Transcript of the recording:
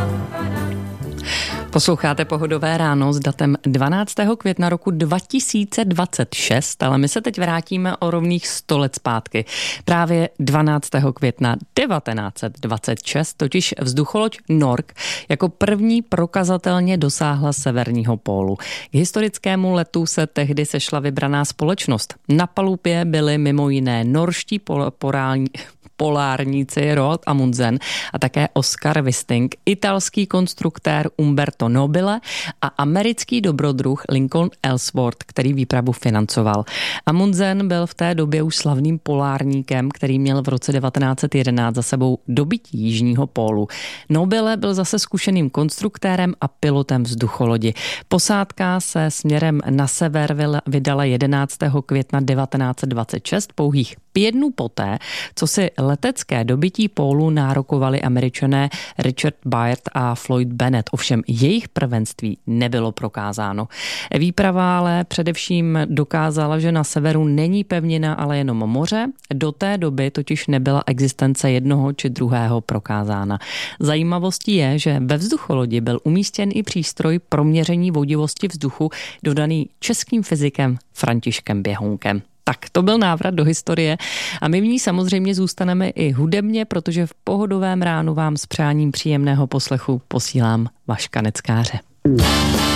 Posloucháte Pohodové ráno s datem 12. května roku 2026, ale my se teď vrátíme o rovných 100 let zpátky. Právě 12. května 1926 totiž vzducholoď Nork jako první prokazatelně dosáhla severního pólu. K historickému letu se tehdy sešla vybraná společnost. Na palubě byli mimo jiné norští polárníci Roald Amundsen a také Oskar Wisting, italský konstruktér Umberto Nobile a americký dobrodruh Lincoln Ellsworth, který výpravu financoval. Amundsen byl v té době už slavným polárníkem, který měl v roce 1911 za sebou dobytí jižního pólu. Nobile byl zase zkušeným konstruktérem a pilotem vzducholodi. Posádka se směrem na sever vydala 11. května 1926, pouhých 5 dnů poté, co si letecké dobytí pólu nárokovali Američané Richard Byrd a Floyd Bennett. Ovšem jejich prvenství nebylo prokázáno. Výprava ale především dokázala, že na severu není pevnina, ale jenom moře. Do té doby totiž nebyla existence jednoho či druhého prokázána. Zajímavostí je, že ve vzducholodi byl umístěn i přístroj pro měření vodivosti vzduchu dodaný českým fyzikem Františkem Běhounkem. Tak to byl návrat do historie a my v ní samozřejmě zůstaneme i hudebně, protože v Pohodovém ránu vám s přáním příjemného poslechu posílám Vaška Neckáře.